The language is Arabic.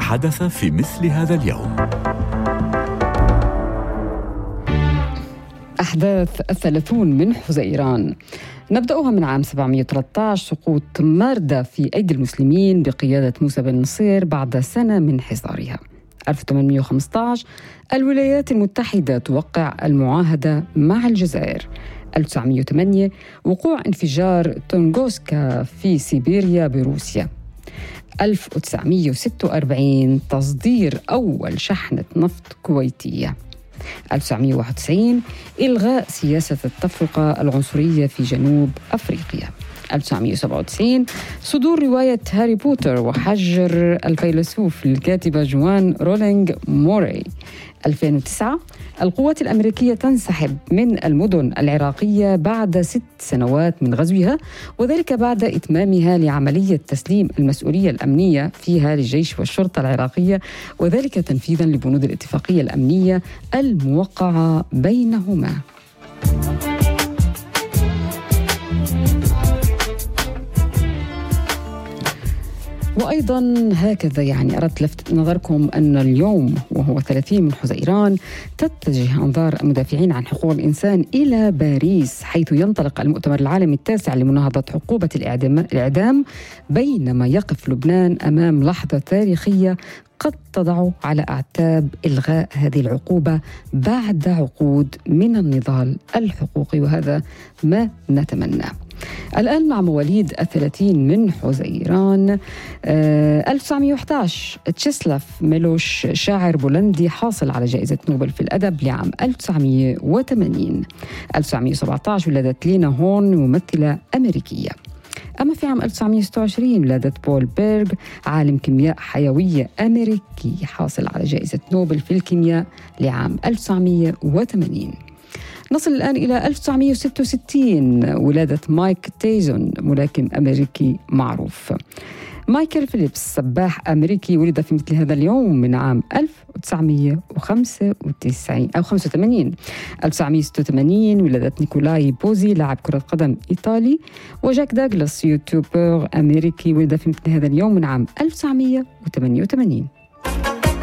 حدث في مثل هذا اليوم. أحداث 30 من حزيران. نبدأها من عام 713، سقوط ماردة في أيدي المسلمين بقيادة موسى بن نصير بعد سنة من حصارها. 1815 الولايات المتحدة توقع المعاهدة مع الجزائر. 1908 وقوع انفجار تونغوسكا في سيبيريا بروسيا. 1946 تصدير أول شحنة نفط كويتية. 1991 إلغاء سياسة التفرقة العنصرية في جنوب أفريقيا. 1997 صدور رواية هاري بوتر وحجر الفيلسوف الكاتبة جوان رولينغ موري. 2009 القوات الأمريكية تنسحب من المدن العراقية بعد 6 سنوات من غزوها، وذلك بعد إتمامها لعملية تسليم المسؤولية الأمنية فيها للجيش والشرطة العراقية، وذلك تنفيذاً لبنود الاتفاقية الأمنية الموقعة بينهما. وأيضاً هكذا أردت لفت نظركم أن اليوم وهو 30 من حزيران تتجه أنظار المدافعين عن حقوق الإنسان إلى باريس، حيث ينطلق المؤتمر العالمي التاسع لمناهضة عقوبة الإعدام، بينما يقف لبنان أمام لحظة تاريخية قد تضع على أعتاب إلغاء هذه العقوبة بعد عقود من النضال الحقوقي، وهذا ما نتمناه. الآن مع مواليد 30 من حزيران. 1911 تشيسلاف ميلوش شاعر بولندي حاصل على جائزة نوبل في الأدب لعام 1980. 1917 ولادت لينا هون ممثلة أمريكية. أما في عام 1926 ولادت بول بيرغ عالم كيمياء حيوية أمريكي حاصل على جائزة نوبل في الكيمياء لعام 1980. نصل الآن إلى 1966 ولادة مايك تايسون ملاكم أمريكي معروف. مايكل فيليبس سباح أمريكي ولد في مثل هذا اليوم من عام 1985. 1986 ولدت نيكولاي بوزي لاعب كرة قدم إيطالي. وجاك داغلاس يوتيوبر أمريكي ولد في مثل هذا اليوم من عام 1988.